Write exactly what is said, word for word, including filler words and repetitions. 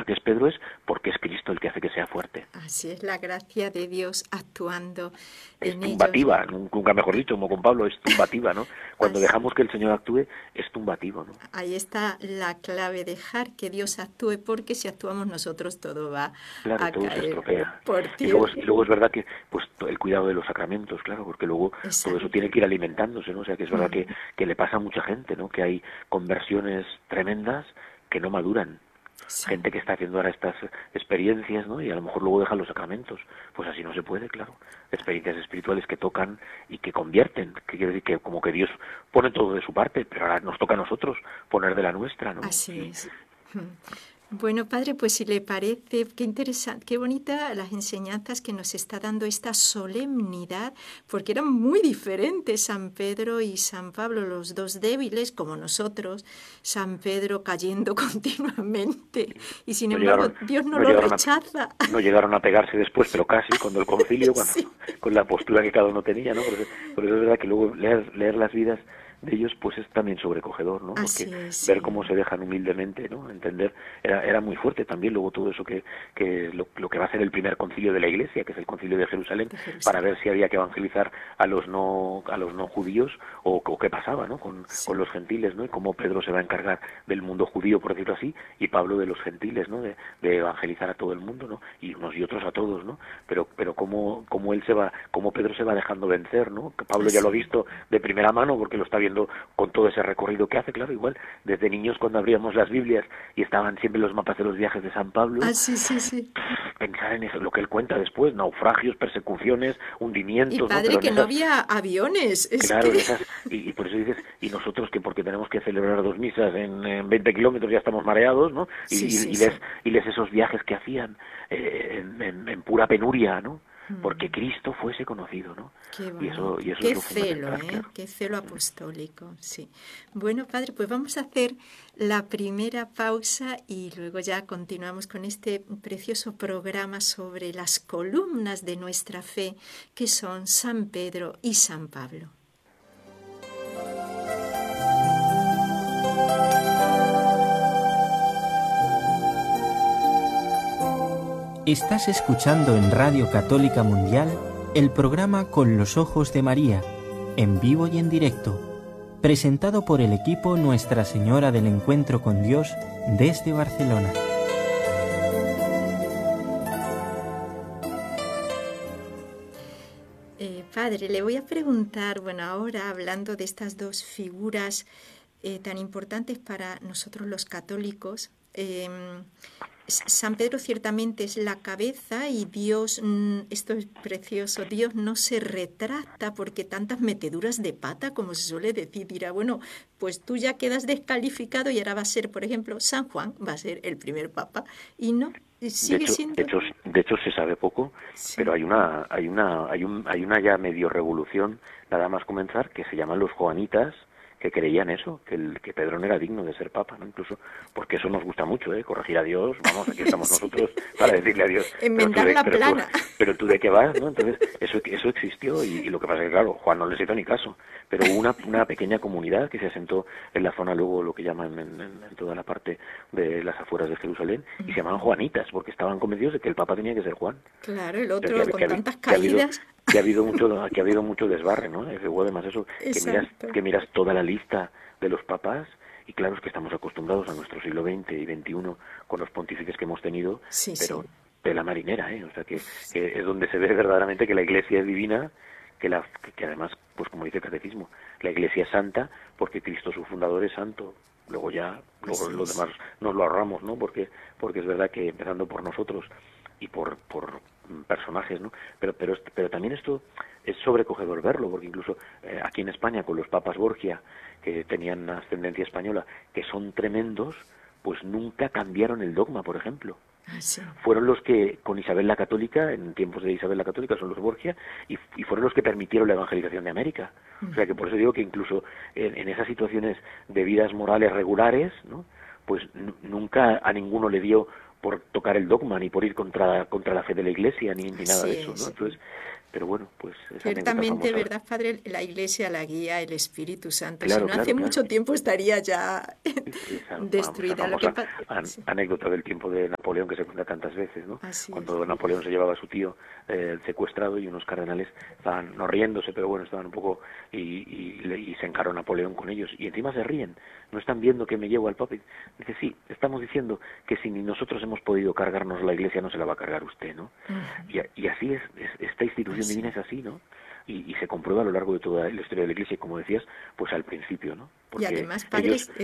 que es Pedro es porque es Cristo el que hace que sea fuerte. Así es, la gracia de Dios actuando Es en tumbativa, ellos. nunca mejor dicho, como con Pablo, es tumbativa, ¿no? Cuando Así, dejamos que el Señor actúe, es tumbativo, ¿no? ahí está la clave, dejar que Dios actúe, porque si actuamos nosotros todo va Claro, a todo se caer estropea. por Y luego, es- tierra. y luego es verdad que pues to- el cuidado de los sacramentos, claro, porque luego todo eso Exacto. tiene que ir alimentándose, ¿no? O sea, que es verdad que, Mm, que le pasa a mucha gente, ¿no? Que hay conversiones tremendas que no maduran. sí. Gente que está haciendo ahora estas experiencias, ¿no? Y a lo mejor luego dejan los sacramentos. Pues así no se puede, claro. Experiencias espirituales que tocan y que convierten. Que quiere decir que como que Dios pone todo de su parte, pero ahora nos toca a nosotros poner de la nuestra, ¿no? Así Y, es. Bueno, padre, pues si le parece, qué interesante, qué bonita las enseñanzas que nos está dando esta solemnidad, porque eran muy diferentes San Pedro y San Pablo, los dos débiles como nosotros, San Pedro cayendo continuamente, y sin no embargo llegaron, Dios no no lo llegaron a, rechaza. no llegaron a pegarse después, pero casi, cuando el concilio, cuando, Sí, con la postura que cada uno tenía, ¿no? Por eso, por eso es verdad que luego leer, leer las vidas de ellos pues es también sobrecogedor, ¿no? Porque así es, ver sí. cómo se dejan humildemente, ¿no? Entender, era, era muy fuerte también luego todo eso que, que lo, lo que va a ser el primer concilio de la Iglesia, que es el concilio de Jerusalén, De para Jerusalén. ver si había que evangelizar a los no a los no judíos o, o qué pasaba, ¿no? Con, con Sí, los gentiles, ¿no? Y cómo Pedro se va a encargar del mundo judío, por decirlo así, y Pablo de los gentiles, ¿no? De, de evangelizar a todo el mundo, ¿no? Y unos y otros a todos, ¿no? Pero pero cómo cómo él se va, cómo Pedro se va dejando vencer, ¿no? Que Pablo ya lo ha así. visto de primera mano porque lo está viendo con todo ese recorrido que hace, claro, igual desde niños cuando abríamos las Biblias y estaban siempre los mapas de los viajes de San Pablo, Así, sí, sí. pensar en eso, lo que él cuenta después, naufragios, persecuciones, Y hundimientos, ¿no? padre, Pero en que no esas, había aviones, es claro, en que esas, y, y por eso dices, y nosotros que porque tenemos que celebrar dos misas en, en veinte kilómetros ya estamos mareados, ¿no? Y, sí, y, sí, y les, sí. y les esos viajes que hacían eh, en, en, en pura penuria, ¿no? Porque Mm. Cristo fuese conocido, ¿no? Qué Y eso, bonito, y eso es qué lo celo, fundamental, ¿eh? claro. Qué celo apostólico, sí. Bueno, padre, pues vamos a hacer la primera pausa y luego ya continuamos con este precioso programa sobre las columnas de nuestra fe, que son San Pedro y San Pablo. Estás escuchando en Radio Católica Mundial el programa Con los Ojos de María, en vivo y en directo, presentado por el equipo Nuestra Señora del Encuentro con Dios desde Barcelona. Eh, padre, le voy a preguntar, bueno, ahora hablando de estas dos figuras eh, tan importantes para nosotros los católicos, eh, San Pedro ciertamente es la cabeza y Dios, mm, esto es precioso, Dios no se retracta porque tantas meteduras de pata, como se suele decir, dirá, bueno, pues tú ya quedas descalificado y ahora va a ser, por ejemplo, San Juan, va a ser el primer papa, y no, De sigue hecho, de siendo, hecho, de hecho se sabe poco, pero sí, hay una, hay una, hay un, hay una ya medio revolución, nada más comenzar, que se llaman los Juanitas, que creían eso, que el, que Pedro no era digno de ser papa, ¿no? Incluso, porque eso nos gusta mucho, ¿eh? Corregir a Dios, vamos, aquí estamos sí, nosotros para decirle a Dios, pero tú enmendar de, la pero tú, plana. pero tú de qué vas, ¿no? Entonces, eso, eso existió y, y lo que pasa es que, claro, Juan no les hizo ni caso, pero hubo una, una pequeña comunidad que se asentó en la zona, luego lo que llaman en, en, en toda la parte de las afueras de Jerusalén, y se llamaban Juanitas, porque estaban convencidos de que el papa tenía que ser Juan. Claro, el O sea, que, otro ha- que, con ha- tantas que ha habido caídas. que ha habido mucho que ha habido mucho desbarre, ¿no? Es igual además eso, que miras Exacto. que miras toda la lista de los papas y claro es que estamos acostumbrados a nuestro siglo veinte y veintiuno con los pontífices que hemos tenido, Sí, sí. pero de la marinera, ¿eh? O sea que, que es donde se ve verdaderamente que la Iglesia es divina, que la que, que además, pues como dice el catecismo, la Iglesia es santa porque Cristo su fundador es santo. Luego ya luego Así los es. demás nos lo ahorramos, ¿no? Porque porque es verdad que empezando por nosotros y por por personajes, ¿no? Pero pero pero también esto es sobrecogedor verlo, porque incluso eh, aquí en España con los papas Borgia, que tenían ascendencia española, que son tremendos, pues nunca cambiaron el dogma, por ejemplo. Ah, sí. Fueron los que, con Isabel la Católica, en tiempos de Isabel la Católica, son los Borgia, y, y fueron los que permitieron la evangelización de América. O sea que por eso digo que incluso en, en esas situaciones de vidas morales regulares, ¿no? Pues nunca a ninguno le dio por tocar el dogma, ni por ir contra contra la fe de la Iglesia, ni, ni nada Sí, de eso, ¿no? sí. Entonces, pero bueno, pues esa Ciertamente, anécdota famosa. ¿verdad, Padre? La Iglesia la guía el Espíritu Santo. Si Claro, no, claro, hace claro. mucho tiempo estaría ya Esa, vamos, esa destruida. Lo que famosa pa- an- sí, anécdota del tiempo de Napoleón que se cuenta tantas veces, ¿no? así es. Cuando Napoleón se llevaba a su tío eh, secuestrado y unos cardenales estaban, no riéndose, pero bueno, estaban un poco, y, y, le- y se encaró Napoleón con ellos, y encima se ríen, no están viendo que me llevo al Papa. Dice, sí, estamos diciendo que si ni nosotros hemos podido cargarnos la Iglesia, no se la va a cargar usted, ¿no? Ujú. Y, a- y así es, es- esta institución Pues divina sí. es así, ¿no? Y, y se comprueba a lo largo de toda la historia de la Iglesia, y como decías, pues al principio, ¿no? Y Porque además, ellos padres,